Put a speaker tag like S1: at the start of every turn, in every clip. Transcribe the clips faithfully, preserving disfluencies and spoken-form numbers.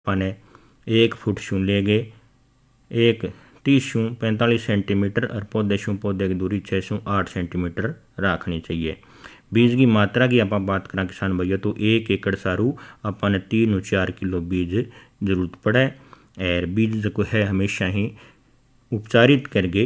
S1: अपने एक फुट शू ले गए एक तीस शू पैंतालीस सेंटीमीटर और पौधे शू पौधे की दूरी छः शू आठ सेंटीमीटर रखनी चाहिए। बीज की मात्रा की आप बात करें किसान भैया तो एक एकड़ सारू अपन तीन चार किलो बीज जरूरत पड़े। और बीज जो है हमेशा ही उपचारित करके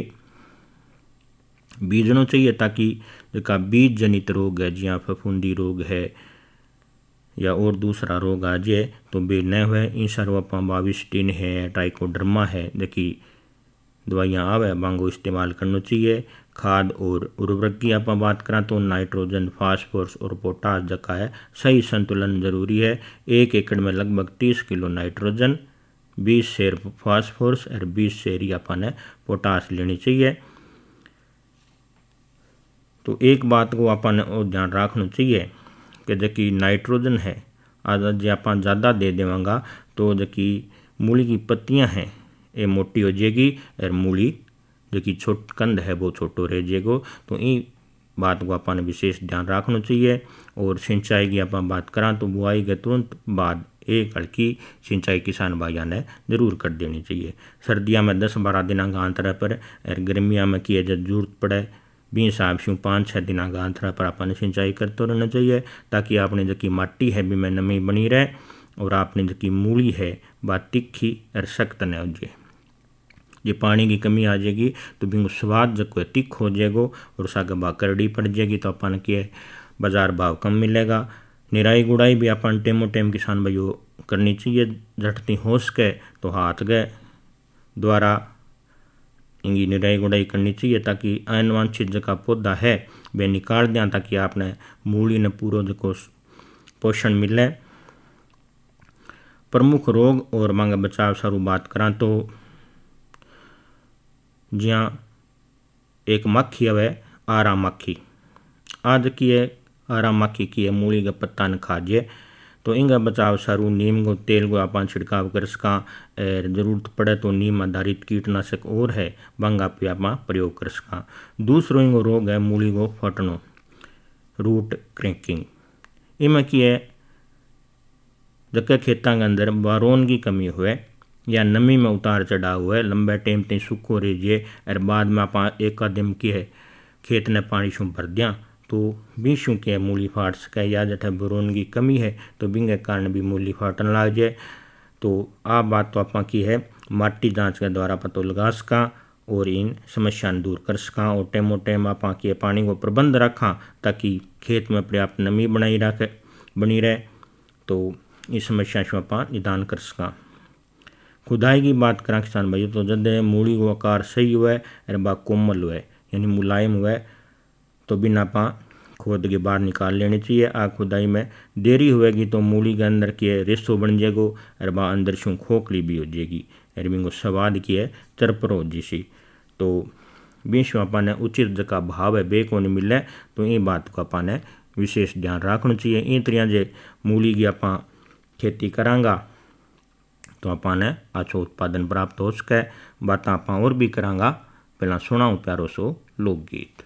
S1: बीजना चाहिए ताकि जो बीज जनित रोग है जिया फफूंदी रोग है या और दूसरा रोग आ जाए तो बे न हुए। इन सारों आप बाविस्टिन है ट्राइकोडर्मा है जबकि दवाइयाँ आवे बांगो इस्तेमाल करना चाहिए। खाद और उर्वरक की आप बात करें तो नाइट्रोजन फास्फोरस और पोटास जका है सही संतुलन जरूरी है। एक एकड़ में लगभग तीस किलो नाइट्रोजन बीस शेर फास्फोरस और बीस शेर अपन पोटास लेनी चाहिए। तो एक बात को अपन ध्यान रखना चाहिए कि जबकि नाइट्रोजन है आज जो आप ज़्यादा दे देवांगा तो जबकि मूली की पत्तियां हैं ये मोटी हो जाएगी और मूली जो कि छोट कंद है वो छोटो रह जाएगो। तो इन बात को अपन विशेष ध्यान रखना चाहिए। और सिंचाई की आप बात करें तो बुआई के तुरंत बाद एक हल्की सिंचाई किसान भाइयों ने जरूर कर देनी चाहिए। सर्दियों में दस बारह दिन का अंतर पर और गर्मियों में किए जब जरूरत पड़े भी हिसाब से पाँच छः दिन का अंतर पर अपन सिंचाई करते रहना चाहिए ताकि आपने जो कि माटी है भी में नमी बनी रहे और आपने जो कि मूली है वह तीखी और सख्त न हो जाए। ये पानी की कमी आ जाएगी तो भी स्वाद जो है तिख हो जाएगा और उसका भाव करड़ी पड़ जाएगी तो अपन के बाजार भाव कम मिलेगा। निराई गुड़ाई भी अपन टेमो टेम किसान भाइयों करनी चाहिए। झटती हो सके तो हाथ गए द्वारा इनकी निराई गुड़ाई करनी चाहिए ताकि अनवांछित जगह पौधा है वे निकाल दें ताकि आपने मूली ने पूरा जो पोषण मिले। प्रमुख रोग और मांग बचाव सारू बात करा तो जिया एक मक्खी है आरा मक्खी आज की है आरा मक्खी की है मूली का पत्ता न खा जाए तो इनका बचाव सारू नीम को तेल को आप छिड़काव कर सका। और जरूरत पड़े तो नीम आधारित कीटनाशक और है बंगा पे आप प्रयोग कर सका। दूसरो इनको रोग है मूली को फटनो रूट क्रैकिंग। इनमें की है जबकि खेतों के अंदर बोरोन की कमी हुए या नमी में उतार चढ़ाव हुए लंबे टाइम तक सूखो रह जाए और बाद में आप एक दिन की है खेत ने पानी शू भर दिया तो भी शू के मूली फाट सके या जठे बोरोन की कमी है तो बिंगे कारण भी मूली फाटन लग जाए। तो आ बात तो आप की है माटी जांच के द्वारा पतो लगा सका और इन समस्या दूर कर सका। और टेमो टेम आप की पानी को प्रबंध रखा ताकि खेत में पर्याप्त नमी बनाई रखे बनी रहे तो इस समस्या से आप निदान कर सका। खुदाई की बात करें किसान भाई तो जब मूली को आकार सही हुए और बा कोमल हुए यानी मुलायम हुए तो बिना पा खोद के बाहर निकाल लेनी चाहिए। आ खुदाई में देरी हुएगी तो मूली के अंदर की रेसो बन जाएगो और बा अंदर शू खोखली भी हो जाएगी और बिंगो स्वाद की है चरपरो जैसी। तो बीच अपन उचित जगह भाव है बे को नहीं मिले तो ये बात को अपन विशेष ध्यान रखना चाहिए। इन तरह जे मूली की आप खेती करांगा तो अपन अच्छो उत्पादन प्राप्त हो सके। बात आप और भी करांगा पहला सुनाऊँ प्यारो सो लोकगीत।